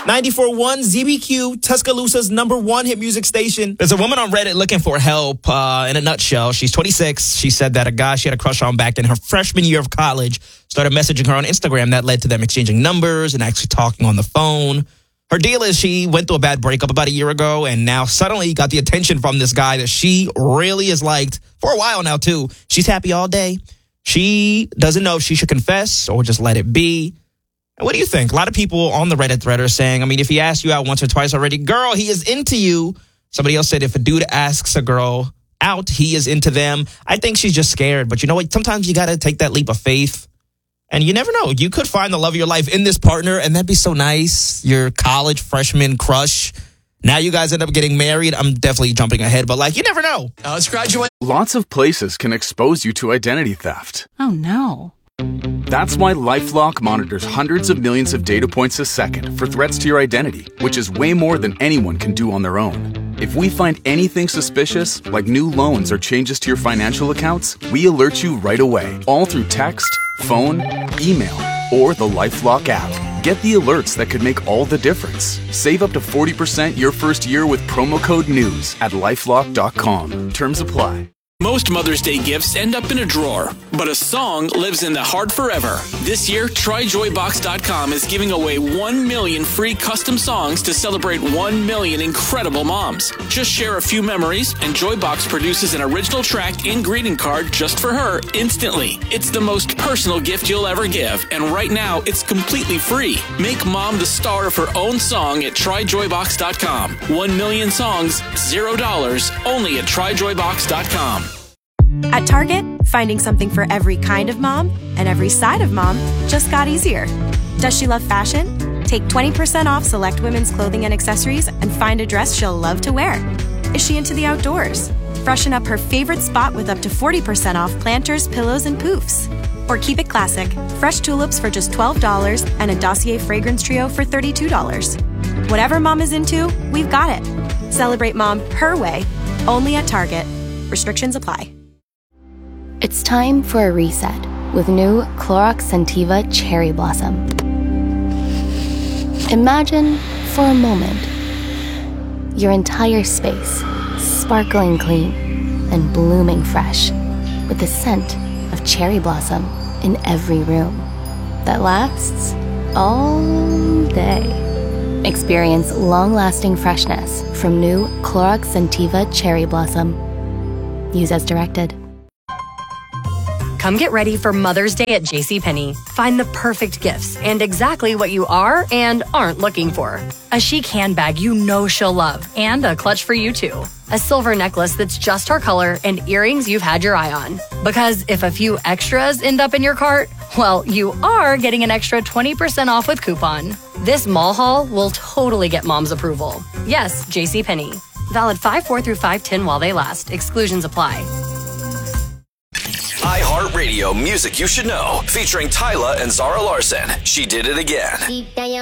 94.1 ZBQ, Tuscaloosa's #1 hit music station. There's a woman on Reddit looking for help. In a nutshell, she's 26. She said that a guy she had a crush on back in her freshman year of college started messaging her on Instagram. That led to them exchanging numbers and actually talking on the phone. Her deal is she went through a bad breakup about a year ago and now suddenly got the attention from this guy that she really has liked for a while now, too. She's happy all day. She doesn't know if she should confess or just let it be. What do you think? A lot of people on the Reddit thread are saying, I mean, if he asked you out once or twice already, girl, he is into you. Somebody else said if a dude asks a girl out, he is into them. I think she's just scared. But you know what? Sometimes you got to take that leap of faith. And you never know. You could find the love of your life in this partner, and that'd be so nice. Your college freshman crush. Now you guys end up getting married. I'm definitely jumping ahead, but you never know. Let's graduate. Lots of places can expose you to identity theft. Oh, no. That's why LifeLock monitors hundreds of millions of data points a second for threats to your identity, which is way more than anyone can do on their own. If we find anything suspicious, like new loans or changes to your financial accounts, we alert you right away, all through text, phone, email, or the LifeLock app. Get the alerts that could make all the difference. Save up to 40% your first year with promo code NEWS at LifeLock.com. Terms apply. Most Mother's Day gifts end up in a drawer, but a song lives in the heart forever. This year, TryJoyBox.com is giving away 1 million free custom songs to celebrate 1 million incredible moms. Just share a few memories, and Joybox produces an original track and greeting card just for her instantly. It's the most personal gift you'll ever give, and right now, it's completely free. Make mom the star of her own song at TryJoyBox.com. 1 million songs, $0, only at TryJoyBox.com. At Target, finding something for every kind of mom and every side of mom just got easier. Does she love fashion? Take 20% off select women's clothing and accessories and find a dress she'll love to wear. Is she into the outdoors? Freshen up her favorite spot with up to 40% off planters, pillows, and poofs. Or keep it classic, fresh tulips for just $12 and a Dossier fragrance trio for $32. Whatever mom is into, we've got it. Celebrate mom her way, only at Target. Restrictions apply. It's time for a reset with new Clorox Scentiva Cherry Blossom. Imagine, for a moment, your entire space sparkling clean and blooming fresh with the scent of cherry blossom in every room that lasts all day. Experience long-lasting freshness from new Clorox Scentiva Cherry Blossom. Use as directed. Come get ready for Mother's Day at JCPenney. Find the perfect gifts and exactly what you are and aren't looking for. A chic handbag you know she'll love and a clutch for you too. A silver necklace that's just her color and earrings you've had your eye on. Because if a few extras end up in your cart, well, you are getting an extra 20% off with coupon. This mall haul will totally get mom's approval. Yes, JCPenney. Valid 5/4 through 5/10 while they last. Exclusions apply. iHeartRadio Music You Should Know, featuring Tyla and Zara Larson. She Did It Again.